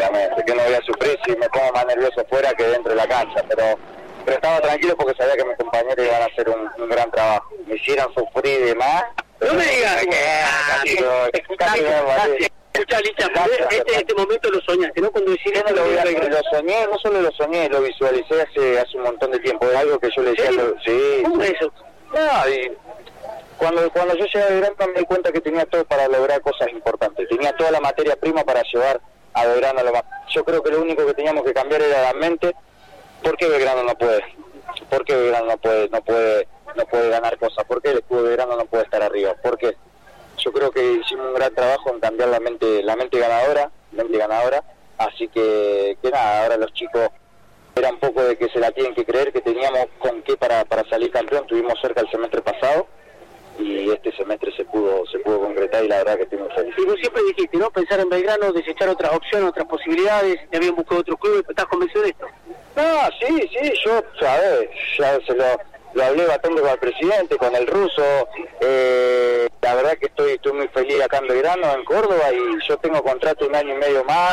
Exactamente, que no voy a sufrir si me pongo más nervioso fuera que dentro de la cancha, pero estaba tranquilo porque sabía que mis compañeros iban a hacer un gran trabajo. Me hicieron sufrir de más. No me digas que... Escucha, Licha, este momento lo soñaste, ¿no? Cuando decís esto, lo soñé, no solo lo soñé, lo visualicé hace un montón de tiempo. Es algo que yo le decía. Sí. ¿Cómo es eso? No, y cuando yo llegué a Belgrano me di cuenta que tenía todo para lograr cosas importantes. Tenía toda la materia prima para llevar a Belgrano a lo más. Yo creo que lo único que teníamos que cambiar era la mente. ¿Por qué Belgrano no puede? ¿Por qué Belgrano no puede ganar cosas? ¿Por qué el escudo de Belgrano no puede estar arriba? ¿Por qué? Yo creo que hicimos un gran trabajo en cambiar la mente ganadora, así que nada, ahora los chicos era un poco de que se la tienen que creer, que teníamos con qué para salir campeón, tuvimos cerca el semestre pasado y este semestre se pudo concretar y la verdad que estoy muy feliz. Y vos siempre dijiste, ¿no? Pensar en Belgrano, desechar otras opciones, otras posibilidades, te habían buscado otro club, ¿estás convencido de esto? No, sí, yo, sabes, ya se lo hablé bastante con el presidente, con el ruso, la verdad que estoy muy feliz acá en Belgrano, en Córdoba, y yo tengo contrato 1 año y medio más,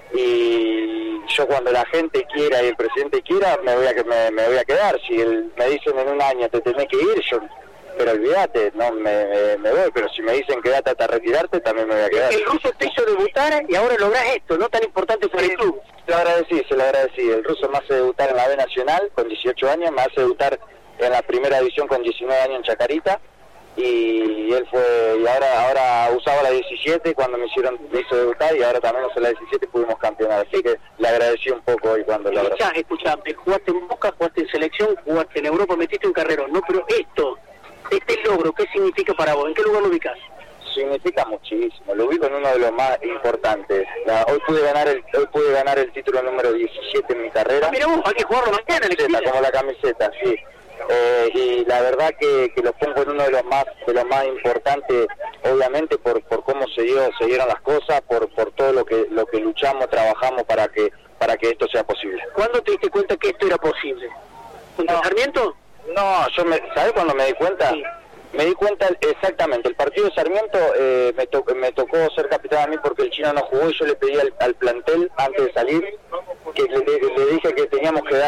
y yo cuando la gente quiera y el presidente quiera, me voy a quedar. Si me dicen en 1 año te tenés que ir, pero olvídate, no me voy, pero si me dicen quédate hasta retirarte, también me voy a quedar. El ruso te hizo debutar y ahora lográs esto, ¿no? Tan importante para el club. Se lo agradecí, el ruso me hace debutar en la B Nacional con 18 años, me hace debutar en la primera división con 19 años en Chacarita, y él fue, y ahora usaba la 17 cuando me hizo debutar, y ahora también usé la 17 y pudimos campeonar, así que le agradecí un poco hoy cuando lo abracé. Escuchame, jugaste en Boca, jugaste en selección, jugaste en Europa, metiste un carrerón, ¿no? Pero este logro, ¿qué significa para vos? ¿En qué lugar lo ubicás? Significa muchísimo, lo ubico en uno de los más importantes. Hoy pude ganar el título número 17 en mi carrera. Mira vos, hay que jugarlo mañana, como la camiseta, sí. Y la verdad que lo pongo en uno de los más importantes, obviamente por cómo se dieron las cosas, por todo lo que luchamos, trabajamos para que esto sea posible. ¿Cuándo te diste cuenta que esto era posible? ¿Contra Sarmiento? No, ¿sabés cuándo me di cuenta? Sí. Me di cuenta exactamente, el partido de Sarmiento me tocó ser capitán a mí porque el chino no jugó, y yo le pedí al plantel antes de salir que le dije que teníamos que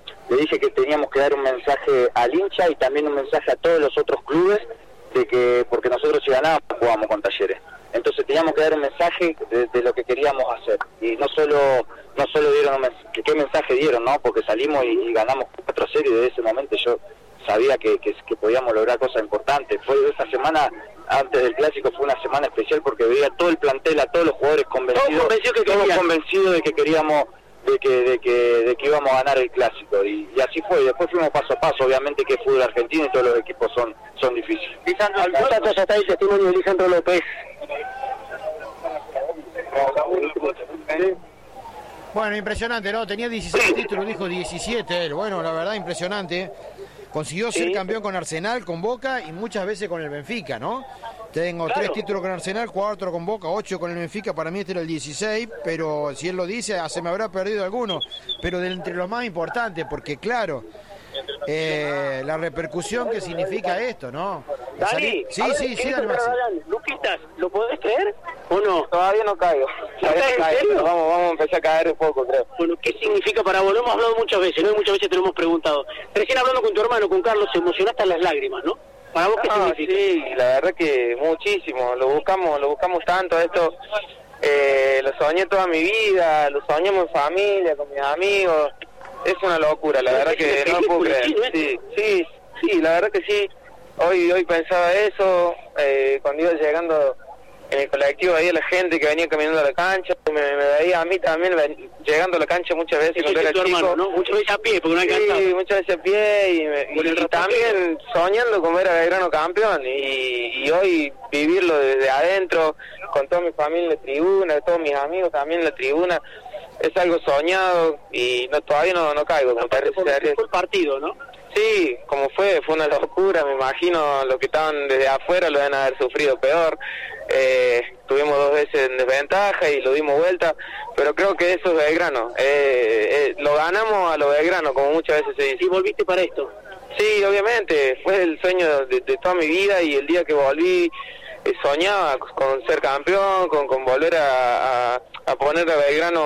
dar un mensaje al hincha y también un mensaje a todos los otros clubes de que, porque nosotros si ganábamos jugábamos con Talleres, entonces teníamos que dar un mensaje de lo que queríamos hacer, y no solo dieron un mensaje, ¿qué mensaje dieron? No, porque salimos y ganamos 4-0, y desde ese momento yo sabía que podíamos lograr cosas importantes. Fue esa semana antes del clásico, fue una semana especial porque veía todo el plantel, a todos los jugadores convencidos de que queríamos, de que íbamos a ganar el clásico, y así fue. Y después fuimos paso a paso, obviamente que el fútbol argentino y todos los equipos son difíciles. Lisandro, ya está el testimonio de Lisandro López. Bueno, impresionante, ¿no? Tenía 16 títulos, dijo 17 él. Bueno, la verdad, impresionante. Consiguió ser campeón con Arsenal, con Boca y muchas veces con el Benfica, ¿no? Tengo 3 títulos con Arsenal, 4 con Boca, 8 con el Benfica. Para mí este era el 16, pero si él lo dice, se me habrá perdido alguno. Pero entre los más importantes, porque claro, la repercusión que significa esto, ¿no? Dani, sí, dale, Maxi. Luquitas, ¿lo podés creer o no? Todavía no caigo. Vamos a empezar a caer un poco, creo. Bueno, ¿qué significa para vos? Lo hemos hablado muchas veces, ¿no? Muchas veces te lo hemos preguntado. Recién hablando con tu hermano, con Carlos, se emocionaste a las lágrimas, ¿no? ¿Para vos qué significa? Sí, la verdad que muchísimo. Lo buscamos tanto esto. Lo soñé toda mi vida, lo soñamos en familia, con mis amigos. Es una locura, la verdad que no puedo creer. Sí, la verdad que sí. Hoy pensaba eso, cuando iba llegando en el colectivo, veía a la gente que venía caminando a la cancha, me veía a mí también llegando a la cancha muchas veces cuando era chico. Hermano, ¿no? Muchas veces a pie, porque no alcanzaba. Sí, muchas veces a pie, y también soñando con ver a Belgrano campeón, y hoy vivirlo desde adentro, con toda mi familia en la tribuna, todos mis amigos también en la tribuna, es algo soñado, y todavía no caigo. Fue el partido, ¿no? Sí, como fue una locura, me imagino los que estaban desde afuera lo deben haber sufrido peor. Tuvimos 2 veces en desventaja y lo dimos vuelta, pero creo que eso es Belgrano. Lo ganamos a lo Belgrano, como muchas veces se dice. ¿Y volviste para esto? Sí, obviamente, fue el sueño de toda mi vida, y el día que volví soñaba con ser campeón, con volver a poner a Belgrano